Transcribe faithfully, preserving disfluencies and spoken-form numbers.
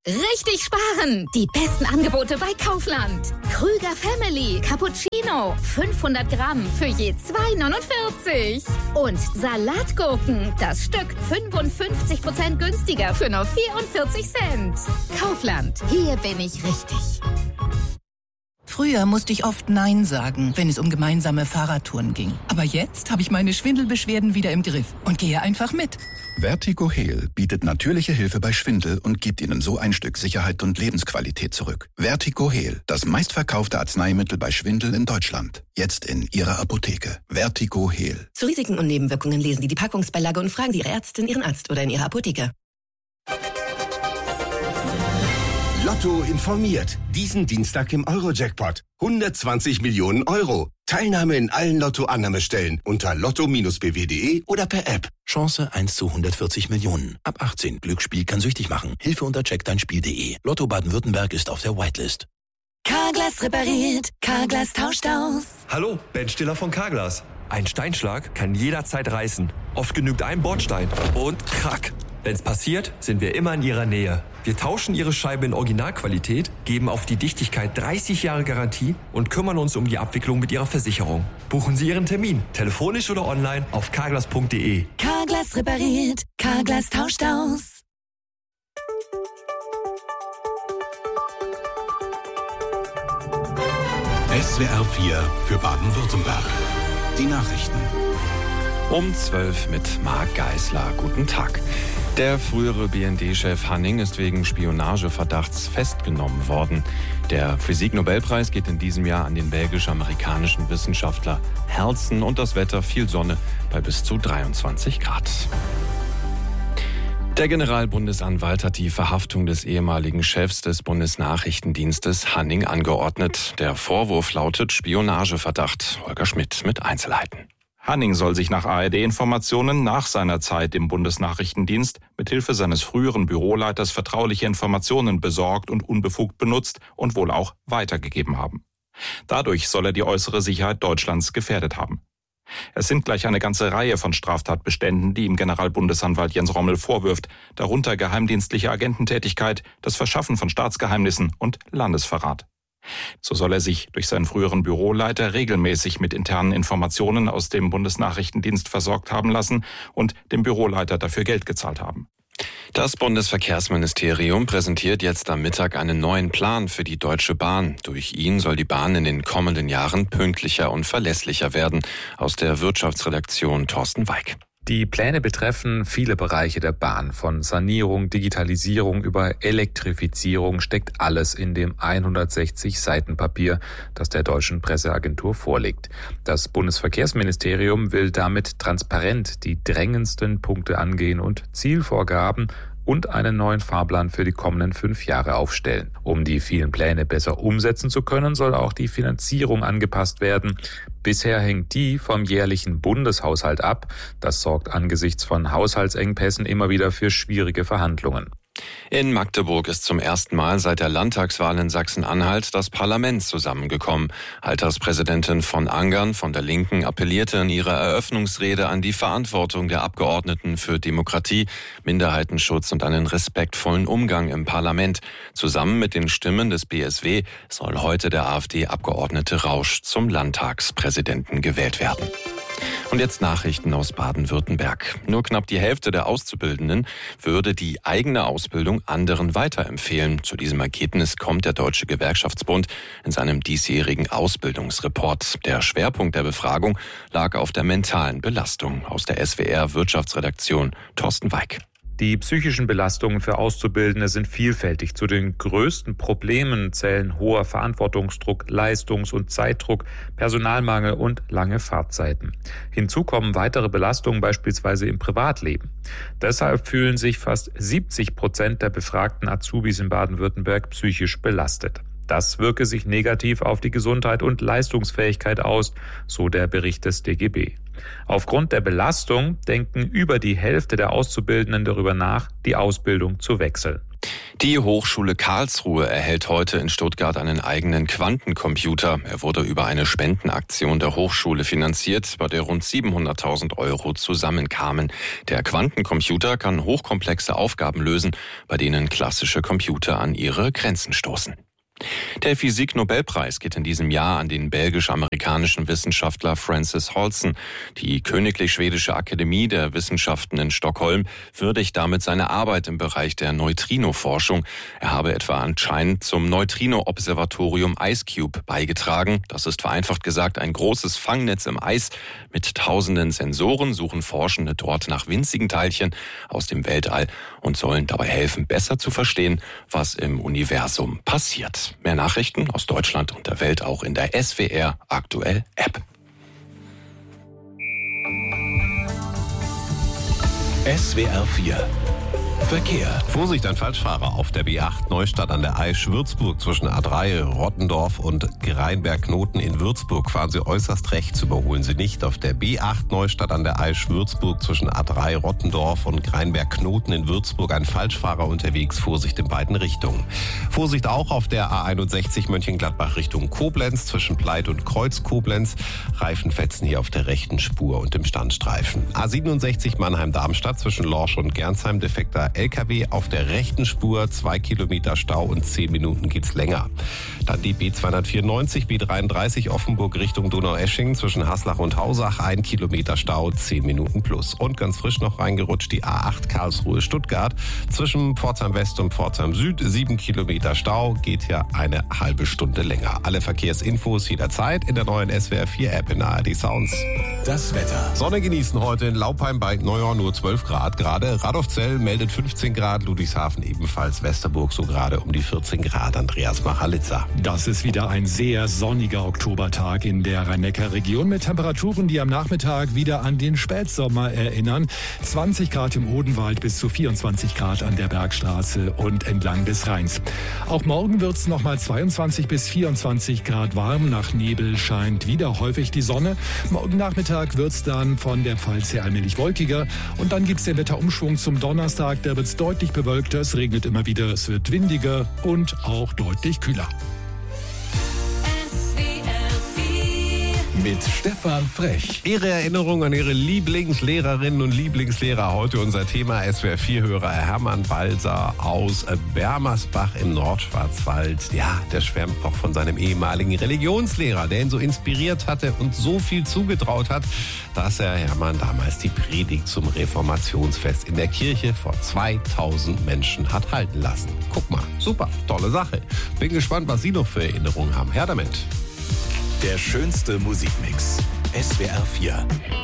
Richtig sparen! Die besten Angebote bei Kaufland. Krüger Family Cappuccino. fünfhundert Gramm für je zwei neunundvierzig. Und Salatgurken. Das Stück fünfundfünfzig Prozent günstiger für nur vierundvierzig Cent. Kaufland. Hier bin ich richtig. Früher musste ich oft Nein sagen, wenn es um gemeinsame Fahrradtouren ging. Aber jetzt habe ich meine Schwindelbeschwerden wieder im Griff und gehe einfach mit. Vertigo Heal bietet natürliche Hilfe bei Schwindel und gibt Ihnen so ein Stück Sicherheit und Lebensqualität zurück. Vertigo Heal, das meistverkaufte Arzneimittel bei Schwindel in Deutschland. Jetzt in Ihrer Apotheke. Vertigo Heal. Zu Risiken und Nebenwirkungen lesen Sie die Packungsbeilage und fragen Sie Ihre Ärztin, Ihren Arzt oder in Ihrer Apotheke. Lotto informiert. Diesen Dienstag im Euro-Jackpot. hundertzwanzig Millionen Euro. Teilnahme in allen Lotto-Annahmestellen unter lotto b w punkt de oder per App. Chance eins zu hundertvierzig Millionen. Ab achtzehn. Glücksspiel kann süchtig machen. Hilfe unter check dein Spiel punkt de. Lotto Baden-Württemberg ist auf der Whitelist. Carglass repariert. Carglass tauscht aus. Hallo, Ben Stiller von Carglass. Ein Steinschlag kann jederzeit reißen. Oft genügt ein Bordstein. Und krack. Wenn's passiert, sind wir immer in Ihrer Nähe. Wir tauschen Ihre Scheibe in Originalqualität, geben auf die Dichtigkeit dreißig Jahre Garantie und kümmern uns um die Abwicklung mit Ihrer Versicherung. Buchen Sie Ihren Termin, telefonisch oder online auf carglass punkt de. Carglass repariert. Carglass tauscht aus. S W R vier für Baden-Württemberg. Die Nachrichten. Um zwölf mit Marc Geisler. Guten Tag. Der frühere B N D-Chef Hanning ist wegen Spionageverdachts festgenommen worden. Der Physiknobelpreis geht in diesem Jahr an den belgisch-amerikanischen Wissenschaftler Helson und das Wetter viel Sonne bei bis zu dreiundzwanzig Grad. Der Generalbundesanwalt hat die Verhaftung des ehemaligen Chefs des Bundesnachrichtendienstes Hanning angeordnet. Der Vorwurf lautet Spionageverdacht. Holger Schmidt mit Einzelheiten. Hanning soll sich nach A R D-Informationen nach seiner Zeit im Bundesnachrichtendienst mithilfe seines früheren Büroleiters vertrauliche Informationen besorgt und unbefugt benutzt und wohl auch weitergegeben haben. Dadurch soll er die äußere Sicherheit Deutschlands gefährdet haben. Es sind gleich eine ganze Reihe von Straftatbeständen, die ihm Generalbundesanwalt Jens Rommel vorwirft, darunter geheimdienstliche Agententätigkeit, das Verschaffen von Staatsgeheimnissen und Landesverrat. So soll er sich durch seinen früheren Büroleiter regelmäßig mit internen Informationen aus dem Bundesnachrichtendienst versorgt haben lassen und dem Büroleiter dafür Geld gezahlt haben. Das Bundesverkehrsministerium präsentiert jetzt am Mittag einen neuen Plan für die Deutsche Bahn. Durch ihn soll die Bahn in den kommenden Jahren pünktlicher und verlässlicher werden. Aus der Wirtschaftsredaktion Thorsten Weig. Die Pläne betreffen viele Bereiche der Bahn. Von Sanierung, Digitalisierung über Elektrifizierung steckt alles in dem hundertsechzig Seiten Papier, das der deutschen Presseagentur vorliegt. Das Bundesverkehrsministerium will damit transparent die drängendsten Punkte angehen und Zielvorgaben und einen neuen Fahrplan für die kommenden fünf Jahre aufstellen. Um die vielen Pläne besser umsetzen zu können, soll auch die Finanzierung angepasst werden. Bisher hängt die vom jährlichen Bundeshaushalt ab. Das sorgt angesichts von Haushaltsengpässen immer wieder für schwierige Verhandlungen. In Magdeburg ist zum ersten Mal seit der Landtagswahl in Sachsen-Anhalt das Parlament zusammengekommen. Alterspräsidentin von Angern von der Linken appellierte in ihrer Eröffnungsrede an die Verantwortung der Abgeordneten für Demokratie, Minderheitenschutz und einen respektvollen Umgang im Parlament. Zusammen mit den Stimmen des B S W soll heute der AfD-Abgeordnete Rausch zum Landtagspräsidenten gewählt werden. Und jetzt Nachrichten aus Baden-Württemberg. Nur knapp die Hälfte der Auszubildenden würde die eigene Ausbildung anderen weiterempfehlen. Zu diesem Ergebnis kommt der Deutsche Gewerkschaftsbund in seinem diesjährigen Ausbildungsreport. Der Schwerpunkt der Befragung lag auf der mentalen Belastung. Aus der S W R Wirtschaftsredaktion Thorsten Weig. Die psychischen Belastungen für Auszubildende sind vielfältig. Zu den größten Problemen zählen hoher Verantwortungsdruck, Leistungs- und Zeitdruck, Personalmangel und lange Fahrtzeiten. Hinzu kommen weitere Belastungen beispielsweise im Privatleben. Deshalb fühlen sich fast siebzig Prozent der befragten Azubis in Baden-Württemberg psychisch belastet. Das wirke sich negativ auf die Gesundheit und Leistungsfähigkeit aus, so der Bericht des D G B. Aufgrund der Belastung denken über die Hälfte der Auszubildenden darüber nach, die Ausbildung zu wechseln. Die Hochschule Karlsruhe erhält heute in Stuttgart einen eigenen Quantencomputer. Er wurde über eine Spendenaktion der Hochschule finanziert, bei der rund siebenhunderttausend Euro zusammenkamen. Der Quantencomputer kann hochkomplexe Aufgaben lösen, bei denen klassische Computer an ihre Grenzen stoßen. Der Physik-Nobelpreis geht in diesem Jahr an den belgisch-amerikanischen Wissenschaftler Francis Holson. Die Königlich Schwedische Akademie der Wissenschaften in Stockholm würdigt damit seine Arbeit im Bereich der Neutrino-Forschung. Er habe etwa anscheinend zum Neutrino-Observatorium IceCube beigetragen. Das ist vereinfacht gesagt ein großes Fangnetz im Eis. Mit tausenden Sensoren suchen Forschende dort nach winzigen Teilchen aus dem Weltall und sollen dabei helfen, besser zu verstehen, was im Universum passiert. Mehr Nachrichten aus Deutschland und der Welt auch in der S W R Aktuell App. S W R vier Verkehr. Vorsicht, ein Falschfahrer auf der B acht Neustadt an der Aisch Würzburg zwischen A drei Rottendorf und Greinberg-Knoten in Würzburg. Fahren Sie äußerst rechts, überholen Sie nicht. Auf der B acht Neustadt an der Aisch Würzburg zwischen A drei Rottendorf und Greinberg-Knoten in Würzburg ein Falschfahrer unterwegs. Vorsicht in beiden Richtungen. Vorsicht auch auf der A einundsechzig Mönchengladbach Richtung Koblenz zwischen Pleit und Kreuz Koblenz. Reifenfetzen hier auf der rechten Spur und im Standstreifen. A siebenundsechzig Mannheim-Darmstadt zwischen Lorsch und Gernsheim defekter L K W auf der rechten Spur, zwei Kilometer Stau und zehn Minuten geht's länger. Dann die B zweihundertvierundneunzig, B dreiunddreißig Offenburg Richtung Donaueschingen zwischen Haslach und Hausach, ein Kilometer Stau, zehn Minuten plus. Und ganz frisch noch reingerutscht die A acht Karlsruhe Stuttgart zwischen Pforzheim West und Pforzheim Süd, sieben Kilometer Stau, geht hier eine halbe Stunde länger. Alle Verkehrsinfos jederzeit in der neuen S W R vier App in A R D Sounds. Das Wetter. Sonne genießen heute in Laupheim bei Neuer nur zwölf Grad gerade. Radolfzell meldet fünfzehn Grad, Ludwigshafen ebenfalls, Westerburg so gerade um die vierzehn Grad. Andreas Machalitzer. Das ist wieder ein sehr sonniger Oktobertag in der Rhein-Neckar-Region mit Temperaturen, die am Nachmittag wieder an den Spätsommer erinnern. zwanzig Grad im Odenwald bis zu vierundzwanzig Grad an der Bergstraße und entlang des Rheins. Auch morgen wird es nochmal zweiundzwanzig bis vierundzwanzig Grad warm. Nach Nebel scheint wieder häufig die Sonne. Morgen Nachmittag wird es dann von der Pfalz her allmählich wolkiger. Und dann gibt es den Wetterumschwung zum Donnerstag. Da wird es deutlich bewölkter, es regnet immer wieder, es wird windiger und auch deutlich kühler. Mit Stefan Frech. Ihre Erinnerung an Ihre Lieblingslehrerinnen und Lieblingslehrer. Heute unser Thema S W R vier-Hörer Hermann Balser aus Bermersbach im Nordschwarzwald. Ja, der schwärmt auch von seinem ehemaligen Religionslehrer, der ihn so inspiriert hatte und so viel zugetraut hat, dass er Hermann damals die Predigt zum Reformationsfest in der Kirche vor zweitausend Menschen hat halten lassen. Guck mal, super, tolle Sache. Bin gespannt, was Sie noch für Erinnerungen haben. Her damit. Der schönste Musikmix. S W R vier.